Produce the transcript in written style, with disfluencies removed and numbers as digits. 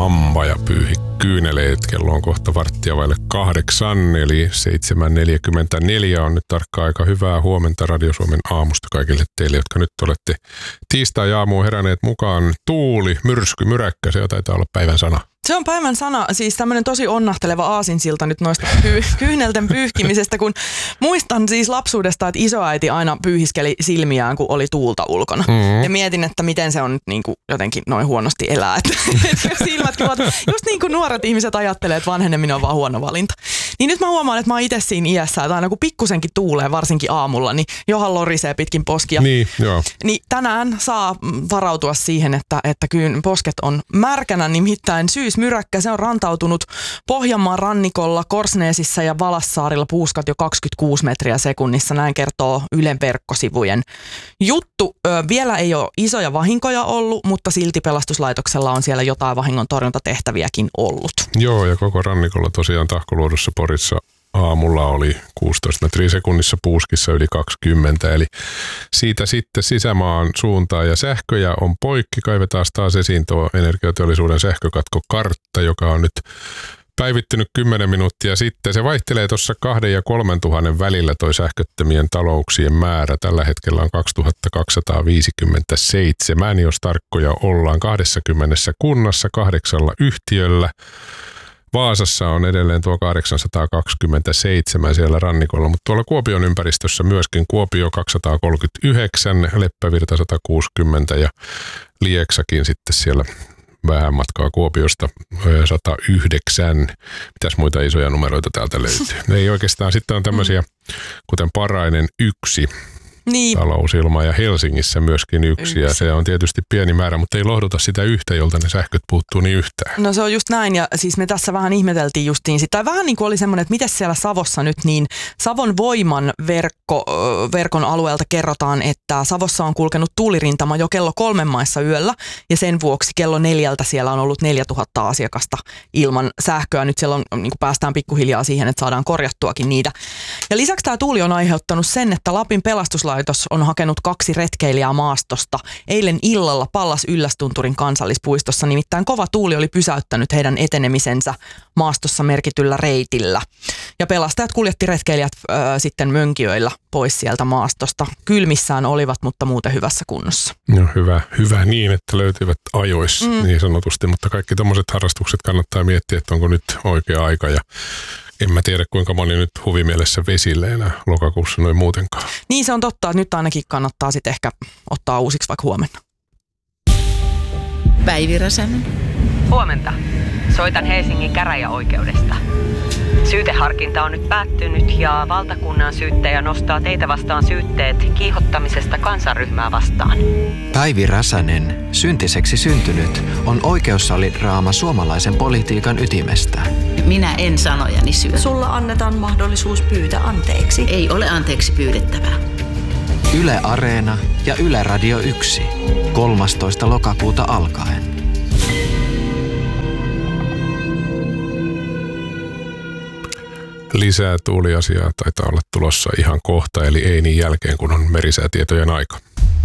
Mamba ja Pyyhi kyyneleet. Kello on kohta 7:15, eli 7:44 on nyt tarkka aika. Hyvää huomenta Radio Suomen aamusta kaikille teille, jotka nyt olette tiistai-aamuun heränneet mukaan. Tuuli, myrsky, myräkkä, se taitaa olla päivän sana. Se on päivän sana, siis tämmöinen tosi onnahteleva aasinsilta nyt noista kyynelten pyyhkimisestä, kun muistan siis lapsuudesta, että isoäiti aina pyyhiskeli silmiään, kun oli tuulta ulkona. Ja mietin, että miten se on nyt niin kuin jotenkin noin huonosti elää, että silmätkin ovat, just niin kuin nuoret ihmiset ajattelee, että vanheneminen on vaan huono valinta. Niin nyt mä huomaan, että mä oon itse siinä iässä, että aina kun pikkusenkin tuulee, varsinkin aamulla, niin johan lorisee pitkin poskia. Niin, joo. Niin tänään saa varautua siihen, että posket on märkänä, nimittäin syysmyräkkä. Se on rantautunut Pohjanmaan rannikolla, Korsneesissä ja Valassaarilla puuskat jo 26 metriä sekunnissa. Näin kertoo Ylen verkkosivujen juttu. Vielä ei ole isoja vahinkoja ollut, mutta silti pelastuslaitoksella on siellä jotain vahingon torjuntatehtäviäkin ollut. Joo, ja koko rannikolla tosiaan Tahkoluodossa Porissa aamulla oli 16 metriä sekunnissa, puuskissa yli 20, eli siitä sitten sisämaan suuntaan. Ja sähköjä on poikki, kaivetaan taas esiin tuo energiateollisuuden sähkökatkokartta, joka on nyt päivittynyt 10 minuuttia sitten. Se vaihtelee tuossa 2 ja 3 tuhannen välillä toi sähköttömien talouksien määrä. Tällä hetkellä on 2257, jos tarkkoja ollaan, 20 kunnassa, 8 yhtiöllä. Vaasassa on edelleen tuo 827 siellä rannikolla, mutta tuolla Kuopion ympäristössä myöskin Kuopio 239, Leppävirta 160 ja Lieksakin sitten siellä vähän matkaa Kuopiosta 109. Mitäs muita isoja numeroita täältä löytyy? Ei oikeastaan. Sitten on tämmöisiä, kuten Parainen 1. Niin. Talousilma ja Helsingissä myöskin 1. Ja se on tietysti pieni määrä, mutta ei lohduta sitä yhtä, jolta ne sähköt puuttuu niin yhtään. No se on just näin, ja siis me tässä vähän ihmeteltiin justiin sitä. Tai vähän niin kuin oli semmoinen, että miten siellä Savossa nyt, niin Savon Voiman verkon alueelta kerrotaan, että Savossa on kulkenut tuulirintama jo kello 3 maissa yöllä, ja sen vuoksi kello 4 siellä on ollut 4000 asiakasta ilman sähköä. Nyt siellä on, niin kuin päästään pikkuhiljaa siihen, että saadaan korjattuakin niitä. Ja lisäksi tämä tuuli on aiheuttanut sen, että Lapin pelastuslaitos on hakenut 2 retkeilijää maastosta eilen illalla Pallas-Yllästunturin kansallispuistossa. Nimittäin kova tuuli oli pysäyttänyt heidän etenemisensä maastossa merkityllä reitillä. Ja pelastajat kuljetti retkeilijät sitten mönkijöillä pois sieltä maastosta. Kylmissään olivat, mutta muuten hyvässä kunnossa. No hyvä niin, että löytyvät ajoissa niin sanotusti, mutta kaikki tommoset harrastukset kannattaa miettiä, että onko nyt oikea aika ja en mä tiedä, kuinka moni nyt huvimielessä vesille enää lokakuussa noin muutenkaan. Niin se on totta, että nyt ainakin kannattaa sitten ehkä ottaa uusiksi vaikka huomenna. Päivi Räsänen. Huomenta. Soitan Helsingin käräjäoikeudesta. Syyteharkinta on nyt päättynyt ja valtakunnan syyttäjä nostaa teitä vastaan syytteet kiihottamisesta kansanryhmää vastaan. Päivi Räsänen, syntiseksi syntynyt, on oikeussalidraama suomalaisen politiikan ytimestä. Minä en sanojani syö. Sulla annetaan mahdollisuus pyytää anteeksi. Ei ole anteeksi pyydettävää. Yle Areena ja Yle Radio 1. 13. lokakuuta alkaen. Lisää tuuliasiaa taitaa olla tulossa ihan kohta, eli ei niin jälkeen, kun on merisäätietojen aika.